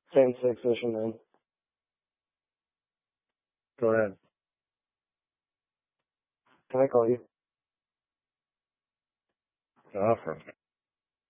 Same-sex fishermen. Go ahead. Can I call you? Offer.